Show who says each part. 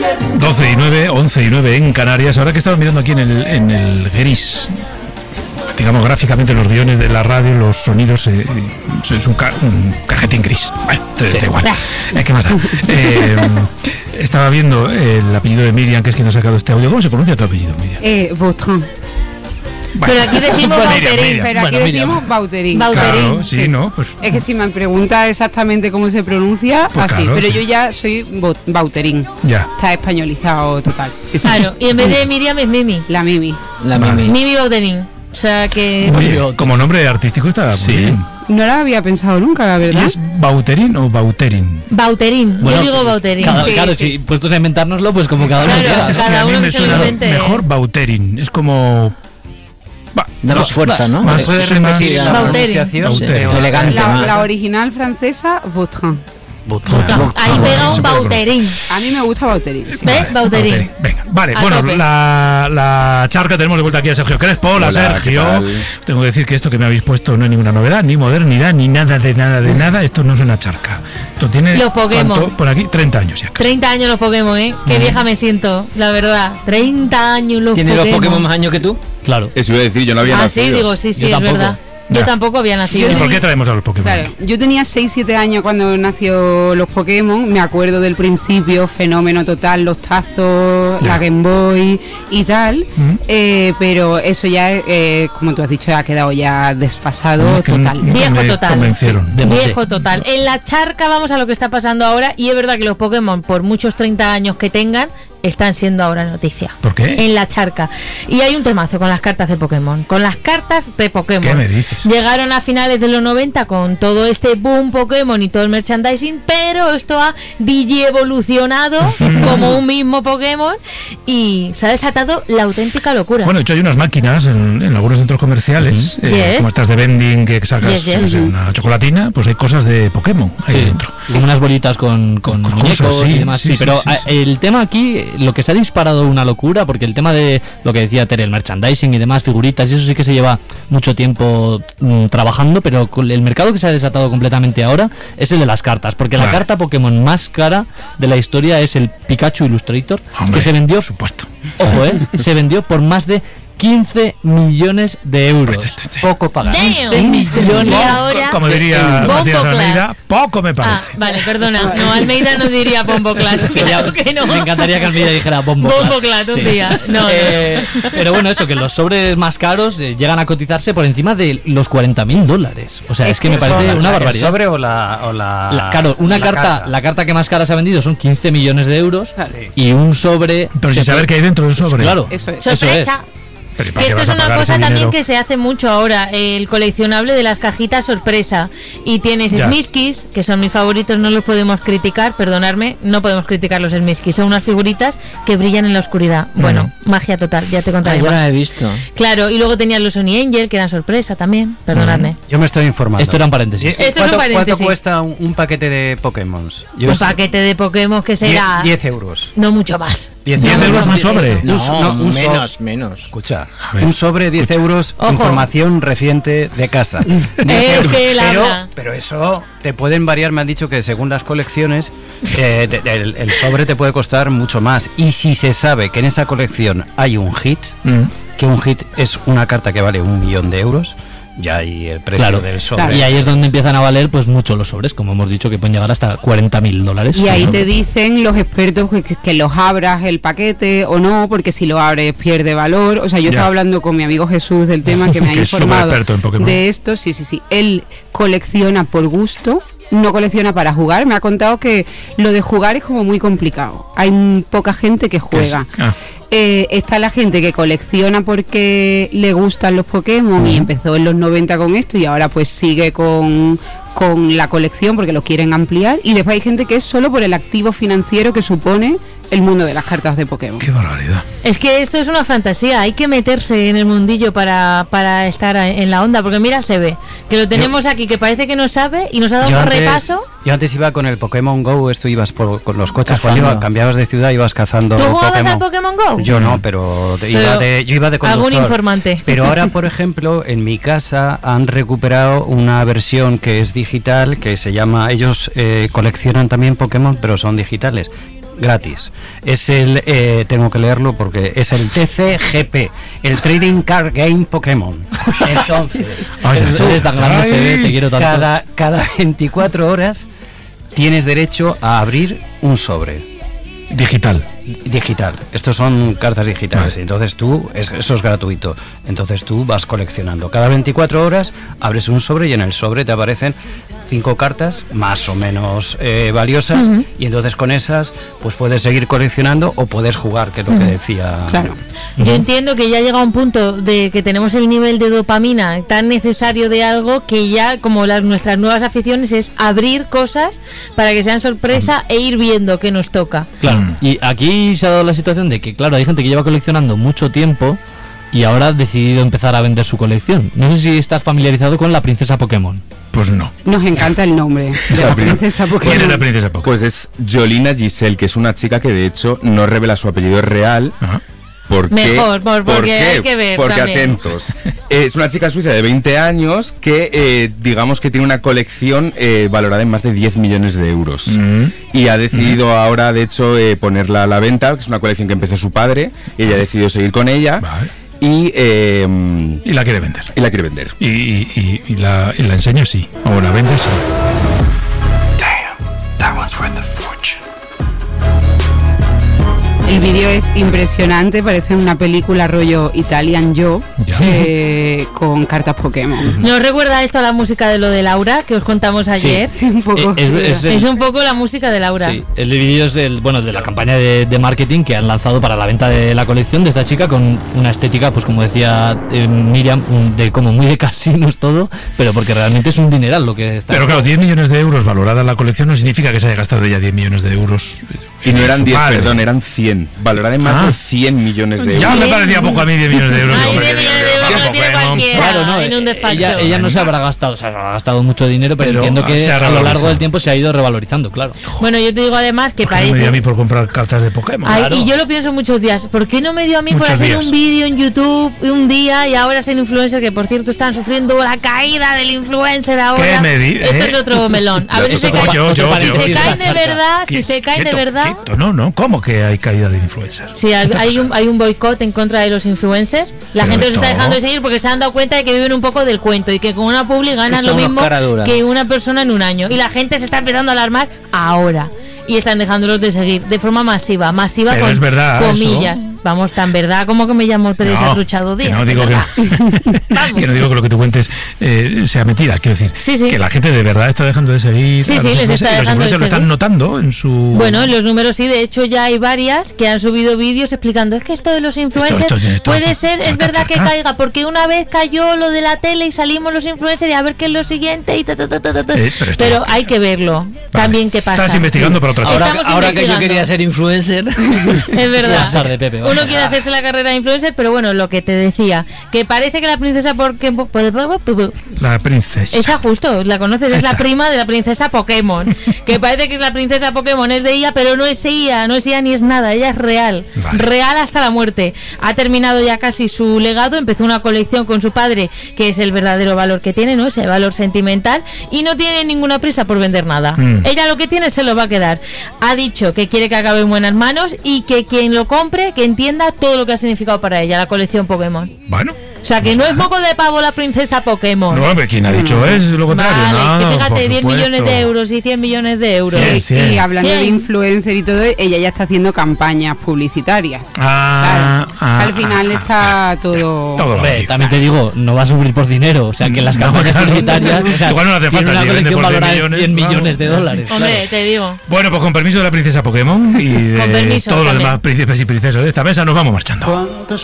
Speaker 1: 12:09, 11:09 en Canarias. Ahora que estaba mirando aquí en el gris, digamos gráficamente los guiones de la radio, los sonidos, es un cajetín gris. Bueno, da igual. ¿Qué más da? Estaba viendo el apellido de Miriam, que es quien ha sacado este audio. ¿Cómo se pronuncia tu apellido, Miriam?
Speaker 2: Vautrin.
Speaker 1: Bueno,
Speaker 2: pero aquí decimos Bauterín.
Speaker 1: Pero
Speaker 2: aquí decimos Bauterín.
Speaker 1: Claro, sí, ¿no? Pues,
Speaker 2: es que si me pregunta exactamente cómo se pronuncia,
Speaker 1: pues
Speaker 2: así.
Speaker 1: claro,
Speaker 2: pero
Speaker 1: sí.
Speaker 2: yo ya soy Bauterín.
Speaker 1: Ya.
Speaker 2: Está españolizado total. Sí,
Speaker 3: claro, y en vez de Miriam es Mimi.
Speaker 2: La Mimi.
Speaker 3: Mimi Bauterín. O sea que...
Speaker 1: Oye, como nombre artístico está muy bien.
Speaker 2: No lo había pensado nunca, la verdad.
Speaker 1: ¿Y es Bauterín o Bauterín?
Speaker 3: Bauterín, bueno, yo digo Bauterín.
Speaker 4: Claro, si puestos a inventárnoslo, pues como cada uno quiera.
Speaker 3: Cada uno que se lo invente.
Speaker 1: Mejor Bauterín, es como...
Speaker 5: Da más fuerza, ¿no?
Speaker 6: Más repetir la pronunciación
Speaker 5: elegante.
Speaker 2: La original francesa, Vautrin.
Speaker 3: Ahí pega un Bauterín.
Speaker 2: A mí me gusta Bauterín. Sí.
Speaker 3: ¿Ves? Bauterín.
Speaker 1: Venga, vale,
Speaker 3: A
Speaker 1: bueno,
Speaker 3: tope.
Speaker 1: la charca tenemos de vuelta aquí a Sergio Crespo. Hola, Sergio. Tengo que decir que esto que me habéis puesto no es ninguna novedad, ni modernidad, ni nada de nada. Esto no es una charca. Esto tiene
Speaker 3: los Pokémon.
Speaker 1: ¿cuánto? Por aquí 30 años ya.
Speaker 3: 30 años los Pokémon, ¿eh? Qué vieja me siento, la verdad. 30 años los
Speaker 5: ¿Tiene
Speaker 3: Pokémon.
Speaker 5: los Pokémon más años que tú?
Speaker 4: Claro.
Speaker 7: Eso iba a decir, yo no había nacido.
Speaker 3: Sí, digo, sí,
Speaker 4: Yo
Speaker 3: es
Speaker 4: tampoco.
Speaker 3: verdad. Yo tampoco había nacido.
Speaker 1: ¿Y por qué traemos a los Pokémon?
Speaker 2: Claro, yo tenía 6-7 años cuando nació los Pokémon, me acuerdo del principio, fenómeno total, los tazos, la Game Boy y tal, pero eso ya, como tú has dicho, ha quedado ya desfasado total.
Speaker 3: Viejo total.
Speaker 1: Convencieron.
Speaker 3: Viejo total. En la charca vamos a lo que está pasando ahora y es verdad que los Pokémon, por muchos 30 años que tengan, están siendo ahora noticia.
Speaker 1: ¿Por qué?
Speaker 3: En la charca. Y hay un temazo con las cartas de Pokémon. Con las cartas de Pokémon.
Speaker 1: ¿Qué me dices?
Speaker 3: Llegaron a finales de los 90 con todo este boom Pokémon y todo el merchandising, pero esto ha digievolucionado como un mismo Pokémon y se ha desatado la auténtica locura.
Speaker 1: Bueno, de hecho hay unas máquinas en algunos centros comerciales, como estas de vending que sacas una chocolatina, pues hay cosas de Pokémon ahí dentro.
Speaker 4: Como unas bolitas con muñecos
Speaker 1: cosas,
Speaker 4: y demás. Pero el tema aquí, lo que se ha disparado una locura, porque el tema de lo que decía Tere, el merchandising y demás, figuritas, y eso sí que se lleva mucho tiempo trabajando, pero el mercado que se ha desatado completamente ahora es el de las cartas, porque la carta Pokémon más cara de la historia es el Pikachu Illustrator, que se vendió,
Speaker 1: por supuesto.
Speaker 4: Ojo, se vendió por más de 15 millones de euros. Poco pagar.
Speaker 3: 15
Speaker 4: millones.
Speaker 3: ahora,
Speaker 1: como diría Matías Almeida, poco me parece.
Speaker 3: Vale, perdona. No, Almeida no diría Bombo Clat. Claro que no.
Speaker 4: Me encantaría que Almeida dijera Bombo
Speaker 3: Clat un día. No,
Speaker 4: pero bueno, eso, que los sobres más caros llegan a cotizarse por encima de los $40,000. O sea, es que me parece una barbaridad.
Speaker 6: ¿El sobre o la
Speaker 4: claro, la carta que más cara se ha vendido son 15 millones de euros y un sobre...
Speaker 1: Pero sin saber qué hay dentro del sobre.
Speaker 4: Claro,
Speaker 2: eso es.
Speaker 3: Sorpresa.
Speaker 1: Pero
Speaker 3: Que esto es una cosa también que se hace mucho ahora, el coleccionable de las cajitas sorpresa. Y tienes Smiskis, que son mis favoritos, no los podemos criticar, perdonadme, no podemos criticar los Smiskis, son unas figuritas que brillan en la oscuridad. Bueno, magia total, ya te contaré.
Speaker 5: Yo la he visto.
Speaker 3: Claro, y luego tenían los Sony Angel, que eran sorpresa también, perdonadme.
Speaker 6: Yo me estoy informando.
Speaker 4: Esto era un paréntesis.
Speaker 6: ¿Cuánto cuesta un paquete de Pokémon?
Speaker 3: Un paquete de Pokémon que será...
Speaker 6: 10 euros.
Speaker 3: No mucho más.
Speaker 1: 10 euros un sobre.
Speaker 5: No, menos.
Speaker 6: Escucha, un sobre 10 euros,
Speaker 3: Ojo.
Speaker 6: información reciente de casa.
Speaker 3: Es que él habla.
Speaker 6: Pero eso te pueden variar, me han dicho que según las colecciones, el sobre te puede costar mucho más. Y si se sabe que en esa colección hay un hit, que un hit es una carta que vale 1 millón de euros, ya hay el precio del sobre.
Speaker 4: Claro. Y ahí es donde empiezan a valer pues mucho los sobres, como hemos dicho, que pueden llegar hasta $40,000.
Speaker 2: Y ahí te dicen los expertos que los abras el paquete o no, porque si lo abres pierde valor. O sea, yo estaba hablando con mi amigo Jesús del tema, que me ha informado de esto. Sí. Él colecciona por gusto, no colecciona para jugar. Me ha contado que lo de jugar es como muy complicado. Hay poca gente que juega. Está la gente que colecciona porque le gustan los Pokémon y empezó en los 90 con esto y ahora pues sigue con la colección porque lo quieren ampliar, y después hay gente que es solo por el activo financiero que supone el mundo de las cartas de Pokémon.
Speaker 1: Qué barbaridad.
Speaker 3: Es que esto es una fantasía, hay que meterse en el mundillo para estar en la onda, porque mira, se ve que lo tenemos aquí, que parece que no sabe y nos ha dado un repaso.
Speaker 6: Yo antes iba con el Pokémon Go, esto ibas con los coches, cuando cambiabas de ciudad ibas cazando
Speaker 3: ¿Tú jugabas
Speaker 6: Pokémon.
Speaker 3: al Pokémon Go?
Speaker 6: Yo no, pero yo iba de conductor.
Speaker 3: Algún informante.
Speaker 6: Pero ahora, por ejemplo, en mi casa han recuperado una versión que es digital, que se llama, ellos coleccionan también Pokémon, pero son digitales. gratis. Es el, tengo que leerlo porque es el TCGP, el Trading Card Game Pokémon. Entonces,
Speaker 4: eres tan grande, te quiero tanto.
Speaker 6: Cada 24 horas tienes derecho a abrir un sobre.
Speaker 1: Digital.
Speaker 6: Estos son cartas digitales. Entonces eso es gratuito. Entonces tú vas coleccionando. Cada 24 horas abres un sobre y en el sobre te aparecen 5 cartas más o menos valiosas, y entonces con esas pues puedes seguir coleccionando o puedes jugar, que es lo que decía.
Speaker 2: Claro.
Speaker 3: Yo entiendo que ya llega un punto de que tenemos el nivel de dopamina tan necesario de algo que ya, como nuestras nuevas aficiones, es abrir cosas para que sean sorpresa e ir viendo qué nos toca.
Speaker 4: Claro. Y aquí se ha dado la situación de que, claro, hay gente que lleva coleccionando mucho tiempo y ahora ha decidido empezar a vender su colección. No sé si estás familiarizado con la princesa Pokémon.
Speaker 1: Pues no.
Speaker 2: Nos encanta el nombre de la princesa Pokémon.
Speaker 1: ¿Quién es la princesa Pokémon?
Speaker 7: Pues es Yolina Giselle, que es una chica que de hecho no revela su apellido real. Ajá.
Speaker 3: Porque hay que ver.
Speaker 7: Porque
Speaker 3: también.
Speaker 7: Atentos. Es una chica suiza de 20 años que digamos que tiene una colección valorada en más de 10 millones de euros. Y ha decidido ahora, de hecho, ponerla a la venta, que es una colección que empezó su padre, y ella ha decidido seguir con ella.
Speaker 1: Vale.
Speaker 7: Y
Speaker 1: la quiere vender. Y la enseña, sí. O la vende, sí.
Speaker 2: Damn, that one's worth a fortune. El vídeo es impresionante, parece una película rollo Italian Job, con cartas Pokémon.
Speaker 3: ¿Nos recuerda esto a la música de lo de Laura que os contamos ayer?
Speaker 2: Sí, un poco.
Speaker 3: Es un poco la música de Laura.
Speaker 4: Sí, el vídeo es de la campaña de marketing que han lanzado para la venta de la colección de esta chica, con una estética, pues como decía Miriam, de como muy de casinos todo, pero porque realmente es un dineral lo que está.
Speaker 1: Pero claro, 10 millones de euros valorada la colección no significa que se haya gastado ella 10 millones de euros.
Speaker 7: Y no eran 10, perdón, eran 100. Valorada en más de 100 millones de euros.
Speaker 1: Ya me parecía poco a mí 10 millones de euros.
Speaker 3: Ay, 10 millones de euros no tiene cualquiera.
Speaker 4: Claro, no,
Speaker 3: en un despacho.
Speaker 4: Ella no se habrá gastado, o sea, ha gastado mucho dinero, pero entiendo que a lo largo del tiempo se ha ido revalorizando, claro.
Speaker 3: Bueno, yo te digo además que
Speaker 1: parece... me dio a mí por comprar cartas de Pokémon.
Speaker 3: Ay, claro. Y yo lo pienso muchos días. ¿Por qué no me dio a mí por hacer un vídeo en YouTube un día y ahora ser influencer, que por cierto están sufriendo la caída del influencer ahora? Esto es otro melón. A ver si se caen de verdad, si se caen de verdad.
Speaker 1: No, ¿cómo que hay caída de influencer?
Speaker 3: Sí, hay un boicot en contra de los influencers. La gente los está dejando de seguir porque se han dado cuenta de que viven un poco del cuento y que con una publi ganan lo mismo que una persona en un año. Y la gente se está empezando a alarmar ahora. Y están dejándolos de seguir de forma masiva
Speaker 1: pero
Speaker 3: con
Speaker 1: es verdad,
Speaker 3: comillas.
Speaker 1: Eso.
Speaker 3: Vamos, tan verdad como que me llamo Teresa Truchado Díaz.
Speaker 1: Que no digo que no digo que lo que tú cuentes sea mentira. Quiero decir, que la gente de verdad está dejando de seguir.
Speaker 3: Sí, les está dejando de seguir.
Speaker 1: Lo están notando en su...
Speaker 3: Bueno, en los números sí, de hecho ya hay varias que han subido vídeos explicando, es que esto de los influencers puede ser, es verdad que caiga, porque una vez cayó lo de la tele y salimos los influencers y a ver qué es lo siguiente y pero hay que verlo. También qué pasa.
Speaker 1: Estás investigando para otra
Speaker 5: cosa. Ahora que yo quería ser influencer.
Speaker 3: Es verdad.
Speaker 4: De Pepe,
Speaker 3: uno quiere hacerse la carrera de influencer, pero bueno, lo que te decía, que parece que la princesa
Speaker 1: la princesa
Speaker 3: esa justo, la conoces, es la prima de la princesa Pokémon, que parece que es la princesa Pokémon, es de ella, pero no es ella ni es nada, ella es real, real hasta la muerte. Ha terminado ya casi su legado, empezó una colección con su padre, que es el verdadero valor que tiene, ¿no? Ese valor sentimental, y no tiene ninguna prisa por vender nada. Ella lo que tiene se lo va a quedar. Ha dicho que quiere que acabe en buenas manos y que quien lo compre, que entienda todo lo que ha significado para ella la colección Pokémon.
Speaker 1: Bueno,
Speaker 3: o sea, que no es moco de pavo la princesa Pokémon.
Speaker 1: No, pero ¿quién ha dicho es lo contrario?
Speaker 3: Vale, que fíjate, 10 millones de euros y 100 millones de euros.
Speaker 2: Y hablando de influencer y todo, ella ya está haciendo campañas publicitarias. Al final está todo
Speaker 4: también te digo, no va a sufrir por dinero. O sea, que las campañas publicitarias,
Speaker 1: igual no hace falta
Speaker 4: una colección valorada en 100 millones de dólares.
Speaker 3: Hombre, te digo.
Speaker 1: Bueno, pues con permiso de la princesa Pokémon y de todos los demás príncipes y princesas de esta mesa, nos vamos marchando.